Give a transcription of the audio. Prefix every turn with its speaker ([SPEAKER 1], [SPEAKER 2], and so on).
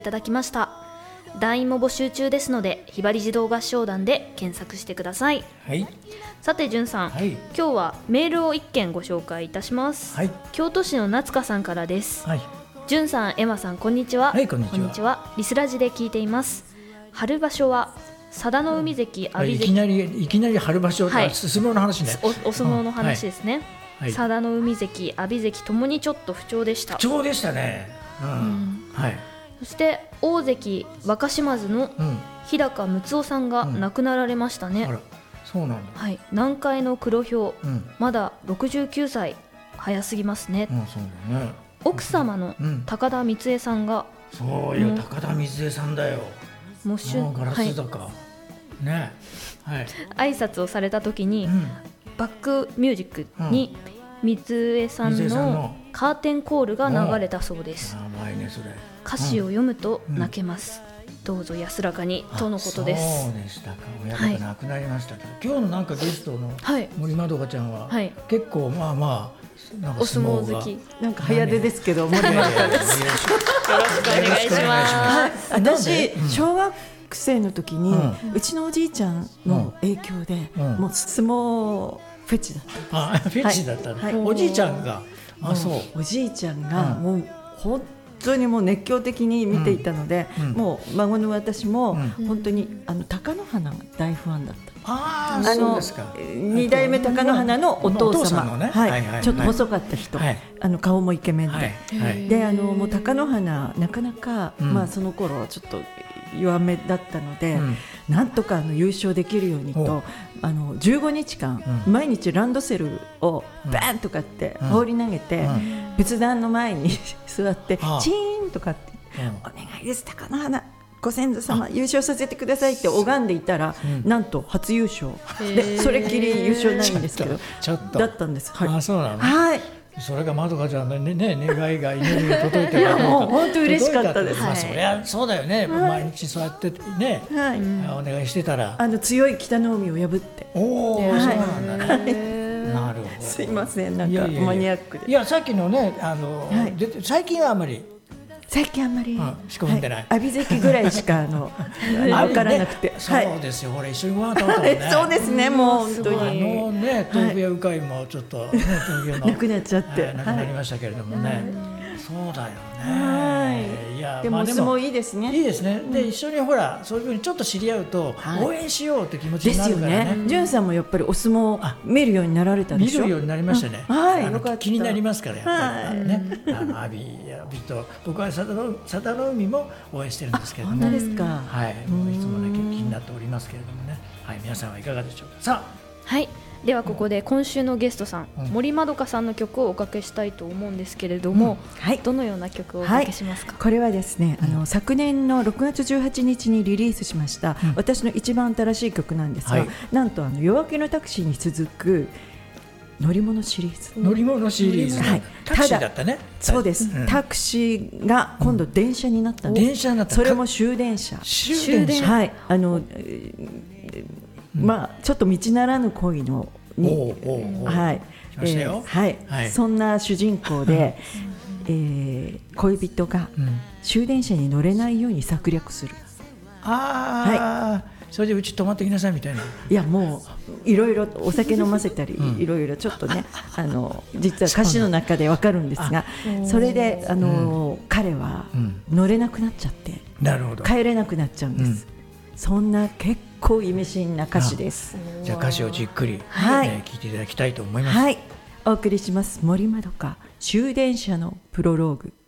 [SPEAKER 1] いただきました。団員も募集中ですので、ひばり児童合唱団で検索してください。
[SPEAKER 2] はい、
[SPEAKER 1] さてじゅんさん、
[SPEAKER 2] はい、
[SPEAKER 1] 今日はメールを1件ご紹介いたします。
[SPEAKER 2] はい、
[SPEAKER 1] 京都市の夏香さんからです。
[SPEAKER 2] はい、
[SPEAKER 1] じゅんさん、エマさん、こんにちは。
[SPEAKER 2] はい、こんにちは。
[SPEAKER 1] リスラジで聞いています。春場所は佐田の海関、阿炎関、
[SPEAKER 2] いきなり春場所、はい、相撲の話ね。
[SPEAKER 1] お相撲の話ですね。
[SPEAKER 2] はい、
[SPEAKER 1] 佐田の海関、阿炎関ともにちょっと不調でした。
[SPEAKER 2] 不調でしたね。はい。
[SPEAKER 1] そして大関若島津の日高睦夫さんが亡くなられましたね。
[SPEAKER 2] あら、そうなんだ。
[SPEAKER 1] はい、南海の黒ひょう、まだ69歳、早すぎますね。
[SPEAKER 2] そうだね。
[SPEAKER 1] 奥様の高田光恵さんが、
[SPEAKER 2] そうよ、高田光恵さんだよ。もうガラス坂、ね、はい、
[SPEAKER 1] 挨拶をされた時に、バックミュージックに光恵さんのカーテンコールが流れたそうです。
[SPEAKER 2] やばいね、それ。
[SPEAKER 1] 歌詞を読むと泣けます、どうぞ安らかにとのことです。
[SPEAKER 2] そうでしたか。親方亡くなりましたけど、今日のなんかゲストの森まどかちゃんは、結構まあまあなんか
[SPEAKER 1] お相撲好き、
[SPEAKER 3] なんか早出ですけど、森まどかです。
[SPEAKER 1] よろしくお願いします。
[SPEAKER 3] 私、小学生の時に、うちのおじいちゃんの影響で、もう相撲フェチだった。
[SPEAKER 2] フェチだったの。おじいちゃんが、
[SPEAKER 3] おじいちゃんがもう本当にもう熱狂的に見ていたので、もう孫の私も本当に貴乃花が大ファンだった。
[SPEAKER 2] そうですか。
[SPEAKER 3] 2代目貴乃花のお父様、ちょっと細かった人、顔もイケメンで、もう貴乃花なかなか、その頃ちょっと弱めだったので、なんとか優勝できるようにと、15日間、毎日ランドセルをバーンとかって放り投げて、仏壇の前に座ってチーンとかって、お願いです貴乃花ご先祖様優勝させてくださいって拝んでいたら、なんと初優勝で、それっきり優勝ないんですけどだったんです。
[SPEAKER 2] そうなの。
[SPEAKER 3] はい。
[SPEAKER 2] それがまどかちゃんの願いが祈りが届いてる。
[SPEAKER 3] もう本当嬉しかったです。
[SPEAKER 2] そりゃそうだよね。毎日そうやってね、お願いしてたら、
[SPEAKER 3] 強い北の海を破って。
[SPEAKER 2] そうなんだね。なるほど。
[SPEAKER 3] すいません、なんかマニアックで。
[SPEAKER 2] いや、さっきのね、最近はあんまり仕込んでない。
[SPEAKER 3] 阿炎関ぐらいしか分からなくて。
[SPEAKER 2] そうですよ。ほら一緒にご飯食べたもんね。
[SPEAKER 3] そうですね。もう本当に
[SPEAKER 2] 豆腐屋うかいもちょっと
[SPEAKER 3] なくなっちゃって
[SPEAKER 2] なくなりましたけれどもね。そうだよね。いや、
[SPEAKER 3] でも相撲いいですね。
[SPEAKER 2] いいですね。で、一緒にほらそういうふうにちょっと知り合うと応援しようって気持ちになるからね。
[SPEAKER 3] じゅんさんもやっぱりお相撲見るようになられたでしょ。
[SPEAKER 2] 見るようになりましたね。気になりますから、やっぱりね。阿炎と僕は佐田の海も応援してるんですけれども。
[SPEAKER 3] 本当ですか。
[SPEAKER 2] はい。もういつもね気になっておりますけれどもね。はい。皆さんはいかがでしょうか。さあ。
[SPEAKER 1] はい。ではここで今週のゲストさん、森まどかさんの曲をおかけしたいと思うんですけれども、どのような曲をおかけしますか。
[SPEAKER 3] これはですね、昨年の6月18日にリリースしました、私の一番新しい曲なんですが、なんと夜明けのタクシーに続く乗り物シリーズ。
[SPEAKER 2] 乗り物シリーズ。タクシーだったね。
[SPEAKER 3] そうです。タクシーが今度電車になったんです。
[SPEAKER 2] 電車になった。
[SPEAKER 3] それも終電車。
[SPEAKER 2] 終電車。
[SPEAKER 3] はい。ちょっと道ならぬ恋のに、そんな主人公で、恋人が終電車に乗れないように策略する。
[SPEAKER 2] それでうち泊まってきなさいみたいな。
[SPEAKER 3] いや、もういろいろお酒飲ませたり、いろいろちょっとね、実は歌詞の中でわかるんですが、それで彼は乗れなくなっちゃって、帰れなくなっちゃうんです。そんな結構意味深な歌詞です。
[SPEAKER 2] じゃあ歌詞をじっくり聞いていただきたいと思います。
[SPEAKER 3] お送りします。森まどか終電車のプロローグ。